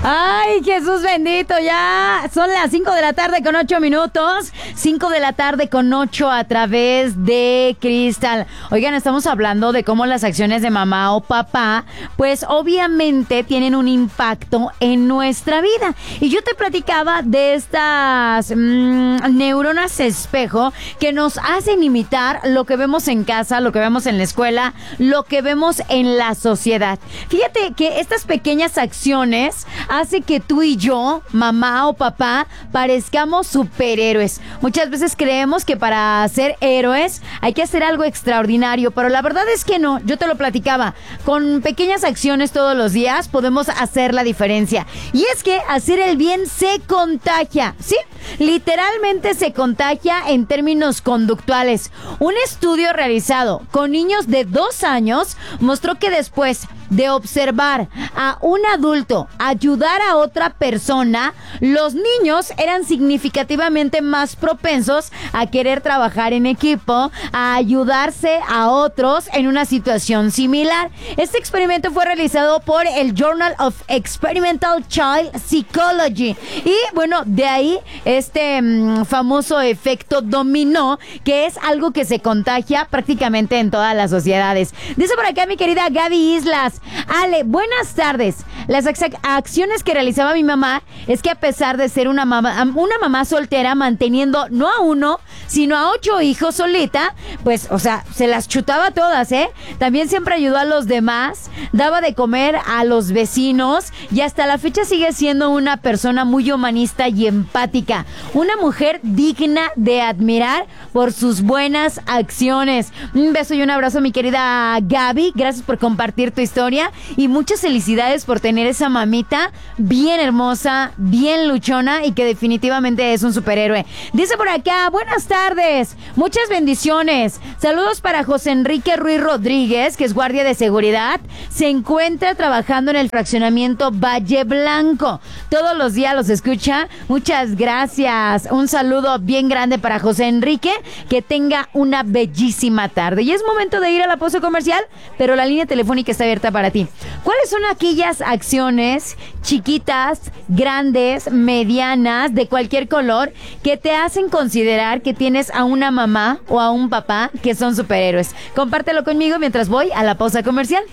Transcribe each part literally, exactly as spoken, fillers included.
Ay, Jesús bendito, ya son las cinco de la tarde con ocho minutos. cinco de la tarde con ocho a través de Cristal. Oigan, estamos hablando de cómo las acciones de mamá o papá, pues obviamente tienen un impacto en nuestra vida. Y yo te platicaba de estas mmm, neuronas espejo que nos hacen imitar lo que vemos en casa, lo que vemos en la escuela, lo que vemos en la sociedad. Fíjate que estas pequeñas acciones hace que tú y yo, mamá o papá, parezcamos superhéroes. Muchas veces creemos que para ser héroes hay que hacer algo extraordinario, pero la verdad es que no. Yo te lo platicaba. Con pequeñas acciones todos los días podemos hacer la diferencia. Y es que hacer el bien se contagia, ¿sí? Literalmente se contagia en términos conductuales. Un estudio realizado con niños de dos años mostró que después de observar a un adulto ayudar a otra persona, los niños eran significativamente más propensos a querer trabajar en equipo, a ayudarse a otros en una situación similar. Este experimento fue realizado por el Journal of Experimental Child Psychology. Y bueno, de ahí este mmm, famoso efecto dominó, que es algo que se contagia prácticamente en todas las sociedades. Dice por acá mi querida Gaby Islas: Ale, buenas tardes. Las ac- acciones que realizaba mi mamá es que a pesar de ser una mamá, una mamá soltera manteniendo no a uno, sino a ocho hijos solita, pues, o sea, se las chutaba todas, ¿eh? También siempre ayudó a los demás, daba de comer a los vecinos y hasta la fecha sigue siendo una persona muy humanista y empática. Una mujer digna de admirar por sus buenas acciones. Un beso y un abrazo, mi querida Gaby. Gracias por compartir tu historia y muchas felicidades por tener esa mamita bien hermosa, bien luchona y que definitivamente es un superhéroe. Dice por acá: buenas tardes, muchas bendiciones. Saludos para José Enrique Ruiz Rodríguez, que es guardia de seguridad. Se encuentra trabajando en el fraccionamiento Valle Blanco. Todos los días los escucha. Muchas gracias. Un saludo bien grande para José Enrique. Que tenga una bellísima tarde. Y es momento de ir a la pausa comercial, pero la línea telefónica está abierta para ti. ¿Cuáles son aquellas acciones chiquitas, grandes, medianas, de cualquier color, que te hacen considerar que tienes a una mamá o a un papá que son superhéroes? Compártelo conmigo mientras voy a la pausa comercial.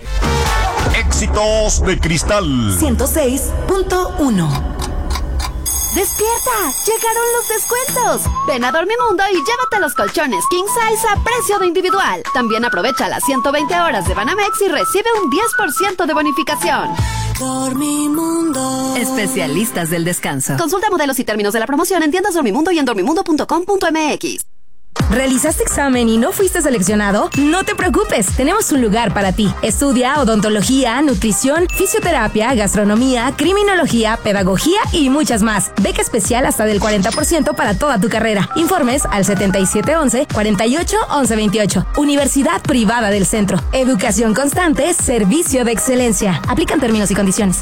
Éxitos de Cristal ciento seis punto uno. ¡Despierta! ¡Llegaron los descuentos! Ven a Dormimundo y llévate los colchones King Size a precio de individual. También aprovecha las ciento veinte horas de Banamex y recibe un diez por ciento de bonificación. Dormimundo. Especialistas del descanso. Consulta modelos y términos de la promoción en tiendas Dormimundo y en dormimundo punto com punto m x. ¿Realizaste examen y no fuiste seleccionado? No te preocupes, tenemos un lugar para ti. Estudia odontología, nutrición, fisioterapia, gastronomía, criminología, pedagogía y muchas más. Beca especial hasta del cuarenta por ciento para toda tu carrera. Informes al setenta y siete once, cuarenta y ocho, once veintiocho. Universidad Privada del Centro. Educación constante, servicio de excelencia. Aplican términos y condiciones.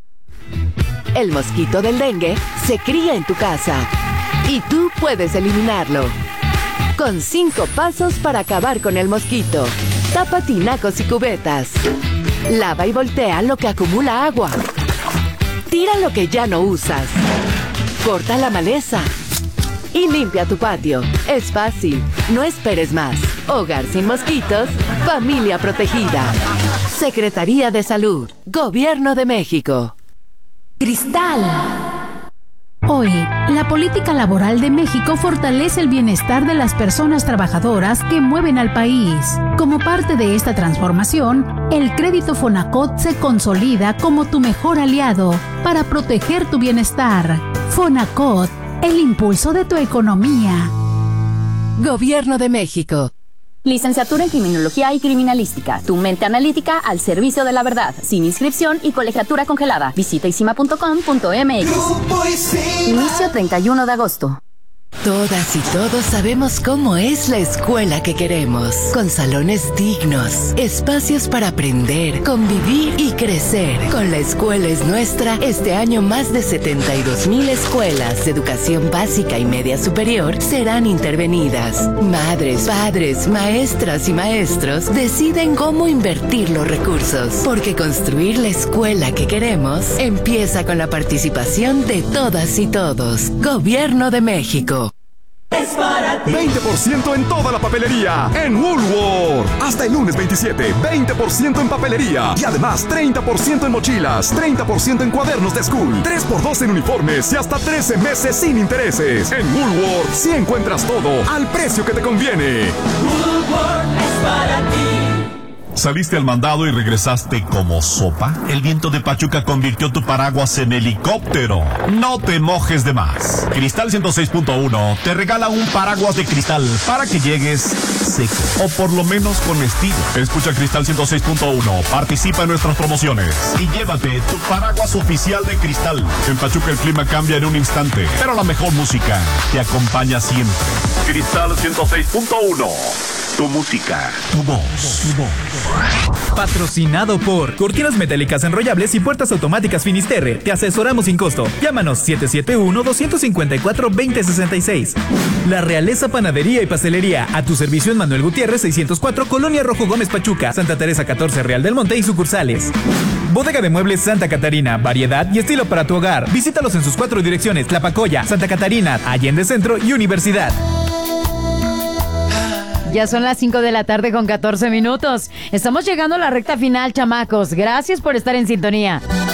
El mosquito del dengue se cría en tu casa y tú puedes eliminarlo. Con cinco pasos para acabar con el mosquito. Tapa tinacos y cubetas. Lava y voltea lo que acumula agua. Tira lo que ya no usas. Corta la maleza. Y limpia tu patio. Es fácil. No esperes más. Hogar sin mosquitos. Familia protegida. Secretaría de Salud. Gobierno de México. Cristal. Hoy, la política laboral de México fortalece el bienestar de las personas trabajadoras que mueven al país. Como parte de esta transformación, el crédito Fonacot se consolida como tu mejor aliado para proteger tu bienestar. Fonacot, el impulso de tu economía. Gobierno de México. Licenciatura en Criminología y Criminalística. Tu mente analítica al servicio de la verdad. Sin inscripción y colegiatura congelada. Visita isima punto com punto m x. Inicio treinta y uno de agosto. Todas y todos sabemos cómo es la escuela que queremos, con salones dignos, espacios para aprender, convivir y crecer. Con La Escuela es Nuestra, este año más de setenta y dos mil escuelas de educación básica y media superior serán intervenidas. Madres, padres, maestras y maestros deciden cómo invertir los recursos, porque construir la escuela que queremos empieza con la participación de todas y todos. Gobierno de México. Es para ti. veinte por ciento en toda la papelería en Woolworth. Hasta el lunes veintisiete, veinte por ciento en papelería. Y además treinta por ciento en mochilas, treinta por ciento en cuadernos de school, tres por dos en uniformes y hasta trece meses sin intereses. En Woolworth sí encuentras todo al precio que te conviene. Woolworth es para ti. ¿Saliste al mandado y regresaste como sopa? El viento de Pachuca convirtió tu paraguas en helicóptero. No te mojes de más. Cristal ciento seis punto uno te regala un paraguas de cristal para que llegues seco, o por lo menos con estilo. Escucha Cristal ciento seis punto uno, participa en nuestras promociones y llévate tu paraguas oficial de Cristal. En Pachuca el clima cambia en un instante, pero la mejor música te acompaña siempre. Cristal ciento seis punto uno. Tu música, tu voz, tu voz. Patrocinado por Cortinas Metálicas Enrollables y Puertas Automáticas Finisterre. Te asesoramos sin costo. Llámanos siete siete uno, dos cinco cuatro, dos cero seis seis. La Realeza Panadería y Pastelería. A tu servicio en Manuel Gutiérrez seiscientos cuatro, Colonia Rojo Gómez Pachuca, Santa Teresa catorce, Real del Monte y sucursales. Bodega de Muebles Santa Catarina. Variedad y estilo para tu hogar. Visítalos en sus cuatro direcciones: Tlapacoya, Santa Catarina, Allende Centro y Universidad. Ya son las cinco de la tarde con catorce minutos. Estamos llegando a la recta final, chamacos. Gracias por estar en sintonía.